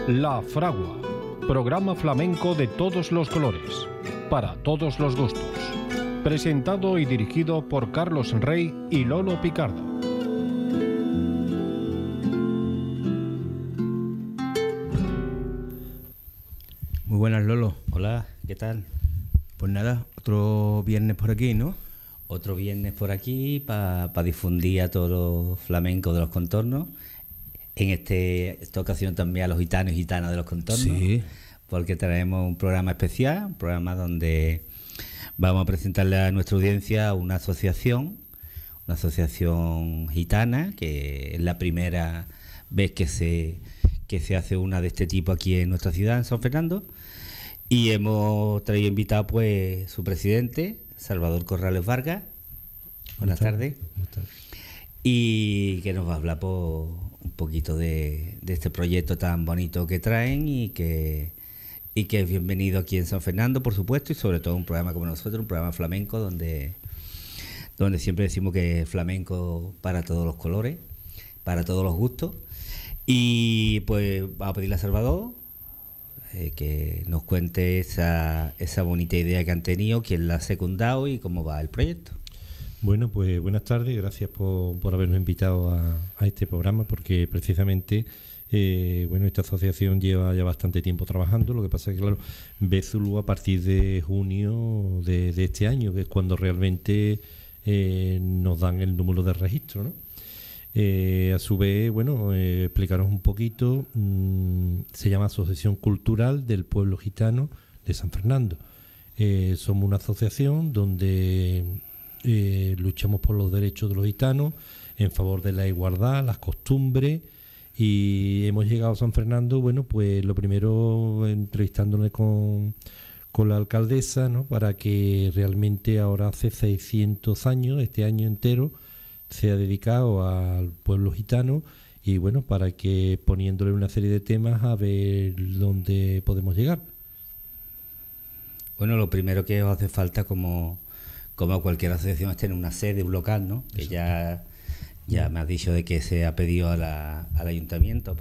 La Fragua, programa flamenco de todos los colores, para todos los gustos. Presentado y dirigido por Carlos Rey y Lolo Picardo. Muy buenas, Lolo. Hola, ¿qué tal? Pues nada, otro viernes por aquí, ¿no? Otro viernes por aquí para difundir a todos los flamencos de los contornos. En esta ocasión también a los gitanos y gitanas de los contornos. Sí. Porque traemos un programa especial, un programa donde vamos a presentarle a nuestra audiencia una asociación gitana, que es la primera vez que se hace una de este tipo aquí en nuestra ciudad, en San Fernando. Y hemos traído invitado pues su presidente, Salvador Corrales Vargas. Buenas tardes. Buenas tardes. Y que nos va a hablar un poquito de este proyecto tan bonito que traen y que es bienvenido aquí en San Fernando, por supuesto, y sobre todo un programa como nosotros, un programa flamenco donde siempre decimos que es flamenco para todos los colores, para todos los gustos. Y pues vamos a pedirle a Salvador que nos cuente esa bonita idea que han tenido, quién la ha secundado y cómo va el proyecto. Bueno, pues buenas tardes, gracias por habernos invitado a este programa, porque precisamente esta asociación lleva ya bastante tiempo trabajando. Lo que pasa es que, claro, ve su luz a partir de junio de este año, que es cuando realmente nos dan el número de registro, ¿no? A su vez, explicaros un poquito. Se llama Asociación Cultural del Pueblo Gitano de San Fernando. Somos una asociación donde luchamos por los derechos de los gitanos, en favor de la igualdad, las costumbres, y hemos llegado a San Fernando, pues lo primero entrevistándole con la alcaldesa, ¿no? Para que realmente ahora hace 600 años, este año entero, se ha dedicado al pueblo gitano, y para que poniéndole una serie de temas a ver dónde podemos llegar. Bueno, lo primero que os hace falta como a cualquier asociación es tener una sede, un local, ¿no? Que ya me has dicho de que se ha pedido al ayuntamiento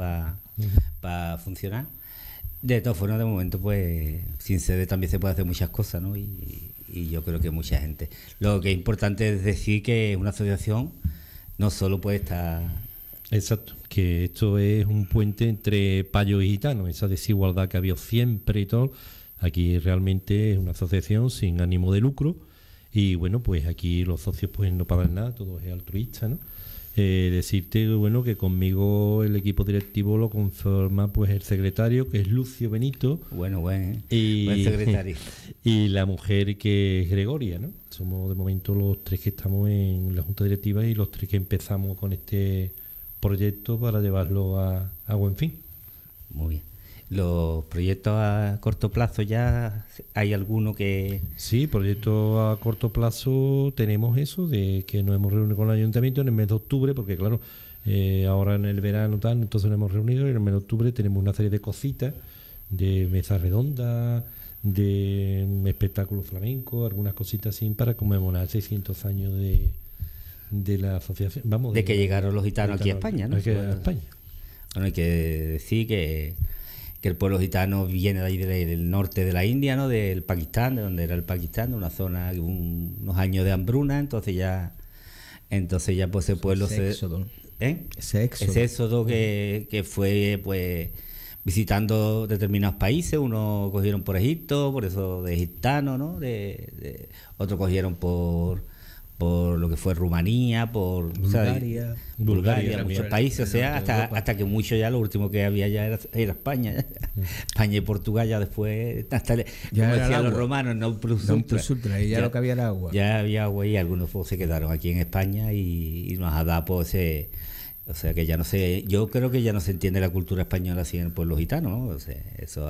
para funcionar. De todas formas, de momento, pues sin sede también se puede hacer muchas cosas, ¿no? Y yo creo que mucha gente. Lo que es importante es decir que una asociación no solo puede estar... Exacto, que esto es un puente entre payos y gitanos, esa desigualdad que ha habido siempre y todo. Aquí realmente es una asociación sin ánimo de lucro. Y pues aquí los socios pues no pagan nada, todo es altruista, ¿no? Decirte que conmigo el equipo directivo lo conforma pues el secretario, que es Lucio Benito. Buen secretario. Y la mujer, que es Gregoria, ¿no? Somos de momento los tres que estamos en la junta directiva y los tres que empezamos con este proyecto para llevarlo a buen fin. Muy bien. ¿Los proyectos a corto plazo ya hay alguno que...? Sí, proyectos a corto plazo tenemos eso, de que nos hemos reunido con el ayuntamiento en el mes de octubre, porque claro, ahora en el verano tal, entonces nos hemos reunido, y en el mes de octubre tenemos una serie de cositas, de mesa redonda, de espectáculos flamencos, algunas cositas así para conmemorar 600 años de la asociación. De que llegaron los gitanos aquí a España, ¿no? España. Bueno, hay que decir que el pueblo gitano viene de ahí del norte de la India, ¿no? Del Pakistán, de donde era el Pakistán, una zona, unos años de hambruna, entonces ya pues el pueblo ese éxodo que fue pues visitando determinados países. Unos cogieron por Egipto, por eso de gitano, ¿no? Otros cogieron por lo que fue Rumanía, por Bulgaria, muchos países, hasta que mucho ya lo último que había ya era España. España y Portugal ya después, hasta ya como decían los romanos, no plus ultra, y ya lo que había era agua. Ya había agua y algunos pues se quedaron aquí en España y nos ha dado pues o sea que ya no sé, yo creo que ya no se entiende la cultura española así en el pueblo gitano, ¿no? O sea, eso